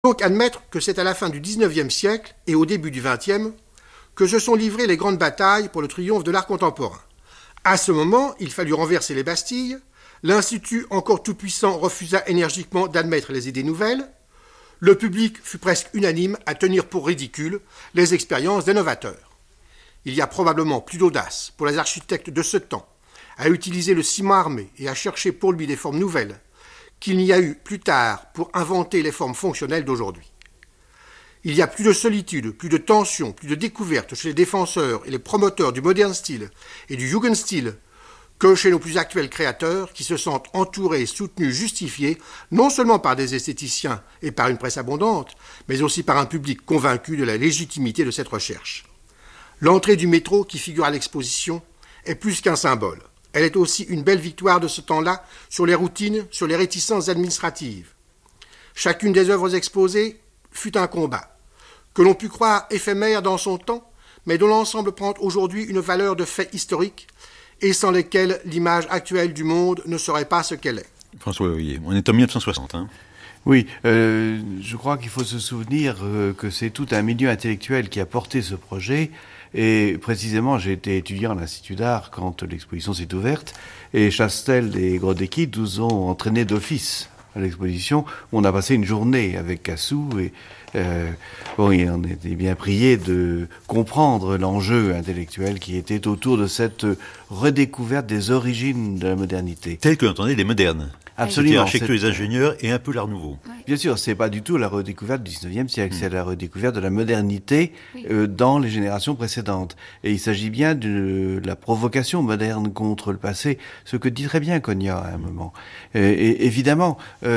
Donc admettre que c'est à la fin du XIXe siècle et au début du XXe que se sont livrées les grandes batailles pour le triomphe de l'art contemporain. À ce moment, il fallut renverser les Bastilles, l'Institut encore tout-puissant refusa énergiquement d'admettre les idées nouvelles, le public fut presque unanime à tenir pour ridicules les expériences des novateurs. Il y a probablement plus d'audace pour les architectes de ce temps à utiliser le ciment armé et à chercher pour lui des formes nouvelles qu'il n'y a eu plus tard pour inventer les formes fonctionnelles d'aujourd'hui. Il y a plus de solitude, plus de tension, plus de découverte chez les défenseurs et les promoteurs du modern style et du Jugendstil que chez nos plus actuels créateurs qui se sentent entourés, soutenus, justifiés, non seulement par des esthéticiens et par une presse abondante, mais aussi par un public convaincu de la légitimité de cette recherche. L'entrée du métro qui figure à l'exposition est plus qu'un symbole. Elle est aussi une belle victoire de ce temps-là sur les routines, sur les réticences administratives. Chacune des œuvres exposées fut un combat, que l'on put croire éphémère dans son temps, mais dont l'ensemble prend aujourd'hui une valeur de fait historique et sans lesquels l'image actuelle du monde ne serait pas ce qu'elle est. François Hoyer, on est en 1960. Oui, je crois qu'il faut se souvenir que c'est tout un milieu intellectuel qui a porté ce projet. Et précisément, j'ai été étudiant à l'Institut d'Art quand l'exposition s'est ouverte. Et Chastel et Grodecki nous ont entraînés d'office à l'exposition. On a passé une journée avec Cassou et on était bien priés de comprendre l'enjeu intellectuel qui était autour de cette redécouverte des origines de la modernité. Tel que l'entendaient les modernes. Absolument. L'architecture des ingénieurs et un peu l'art nouveau. Bien sûr, c'est pas du tout la redécouverte du 19e siècle, c'est la redécouverte de la modernité dans les générations précédentes. Et il s'agit bien de la provocation moderne contre le passé, ce que dit très bien Cogna à un moment. Et évidemment,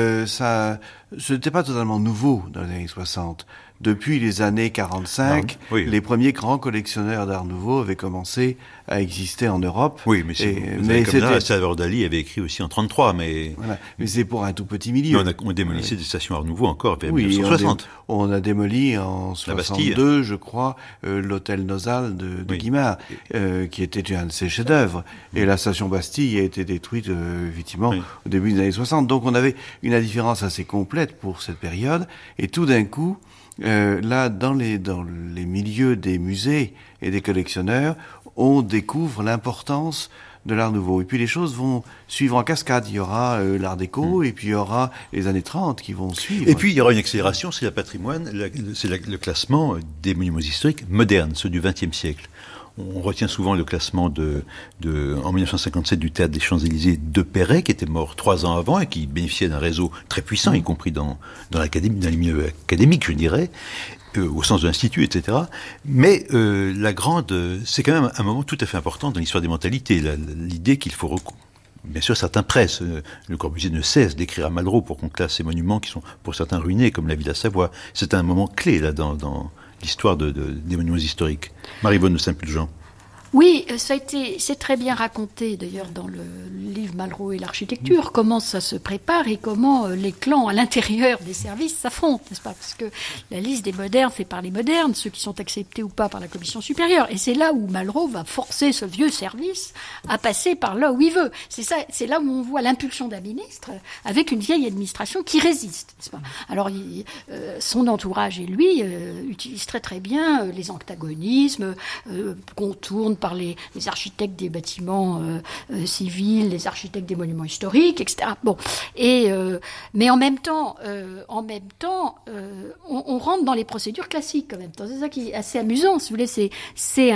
ce n'était pas totalement nouveau dans les années 60. Depuis les années 45, les premiers grands collectionneurs d'art nouveau avaient commencé à exister en Europe. Oui, mais Salvador Dali avait écrit aussi en 33, mais... Voilà. Mais c'est pour un tout petit milieu. On démolissait des stations art nouveau encore vers 1960. On a démoli en 62, je crois, l'hôtel Nozal de Guimard, qui était un de ses chefs-d'œuvre. Et la station Bastille a été détruite, effectivement, au début des années 60. Donc on avait une indifférence assez complète pour cette période. Et tout d'un coup, là, dans les milieux des musées et des collectionneurs, on découvre l'importance de l'art nouveau. Et puis les choses vont suivre en cascade. Il y aura l'art déco, et puis il y aura les années 30 qui vont suivre. Et puis il y aura une accélération, c'est le patrimoine, c'est le classement des monuments historiques modernes, ceux du XXe siècle. On retient souvent le classement en 1957 du Théâtre des Champs-Élysées de Perret, qui était mort 3 ans avant et qui bénéficiait d'un réseau très puissant, y compris dans l'académie, dans les milieux académiques, je dirais, au sens de l'Institut, etc. Mais c'est quand même un moment tout à fait important dans l'histoire des mentalités, l'idée qu'il faut bien sûr, certains pressent. Le Corbusier ne cesse d'écrire à Malraux pour qu'on classe ces monuments qui sont pour certains ruinés, comme la Villa Savoie. C'est un moment clé là dans l'histoire des monuments historiques. Marie-Vonne de Saint-Pulgent. Oui, c'est très bien raconté d'ailleurs dans le livre Malraux et l'architecture, comment ça se prépare et comment les clans à l'intérieur des services s'affrontent, n'est-ce pas? Parce que la liste des modernes fait par les modernes, ceux qui sont acceptés ou pas par la commission supérieure. Et c'est là où Malraux va forcer ce vieux service à passer par là où il veut. C'est là où on voit l'impulsion d'un ministre avec une vieille administration qui résiste, n'est-ce pas? Alors, son entourage et lui utilisent très très bien les antagonismes qu'on tourne par les architectes des bâtiments civils, les architectes des monuments historiques, etc. Bon, mais en même temps, on rentre dans les procédures classiques quand même. C'est ça qui est assez amusant. Si vous voulez, c'est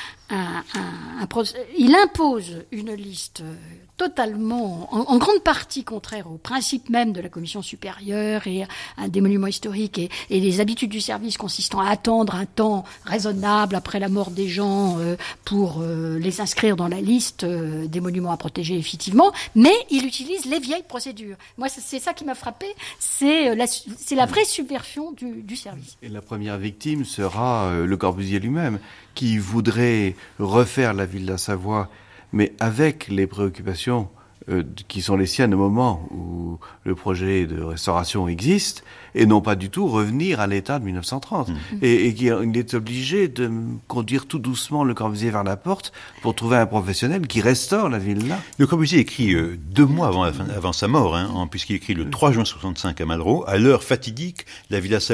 il impose une liste totalement, en grande partie contraire au principe même de la commission supérieure et des monuments historiques et les habitudes du service consistant à attendre un temps raisonnable après la mort des gens pour les inscrire dans la liste des monuments à protéger effectivement, mais il utilise les vieilles procédures. Moi, c'est ça qui m'a frappé, c'est la vraie subversion du service. Et la première victime sera Le Corbusier lui-même, qui voudrait refaire la ville de la Savoie, mais avec les préoccupations qui sont les siennes au moment où le projet de restauration existe, et non pas du tout revenir à l'état de 1930. Et qu'il est obligé de conduire tout doucement Le Corbusier vers la porte pour trouver un professionnel qui restaure la villa. Le Corbusier écrit 2 mois avant sa mort, puisqu'il écrit le 3 juin 65 à Malraux, à l'heure fatidique, la villa